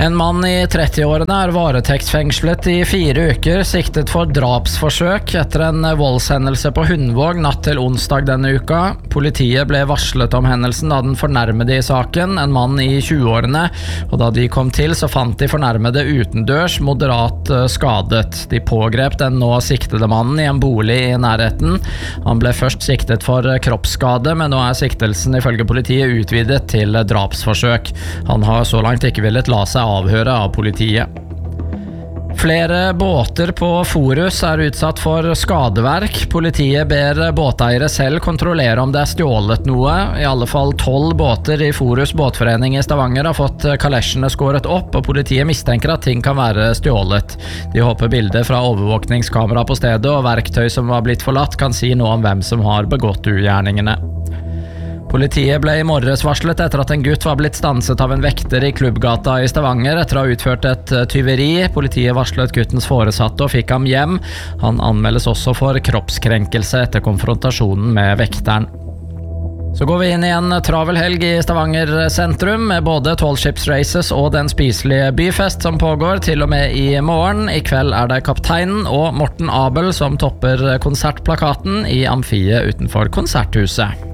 En mann i 30-årene varetektsfengslet i 4 uker, siktet for drapsforsøk etter en voldshendelse på Hundvåg natt til onsdag denne uka. Politiet ble varslet om hendelsen da den fornærmede i saken, en mann i 20-årene, og da de kom til så fant de fornærmede utendørs, moderat skadet. De pågrep den nå siktede mannen i en bolig i nærheten. Han ble først siktet for kroppsskade, men nå siktelsen ifølge politiet utvidet til drapsforsøk. Han har så langt ikke villet la seg avhøre av politiet. Flere båter på Forus utsatt for skadeverk. Politiet ber båteiere selv kontrollere om det stjålet noe. I alle fall 12 båter i Forus båtforening i Stavanger har fått kalesjene skåret opp, og politiet mistenker at ting kan være stjålet. De håper bilder fra overvåkningskamera på stedet og verktøy som var blitt forlatt kan si noe om hvem som har begått ugjerningene. Politiet ble i morges varslet etter at en gutt var blitt stanset av en vekter i Klubbgata i Stavanger etter å ha utført et tyveri. Politiet varslet guttens foresatte og fikk ham hjem. Han anmeldes også for kroppskrenkelse etter konfrontasjonen med vekteren. Så går vi inn i en travel helg i Stavanger sentrum med både tallskipsraces og den spiselige byfest som pågår til og med i morgen. I kveld det Kapteinen og Morten Abel som topper konsertplakaten i amfiet utenfor konserthuset.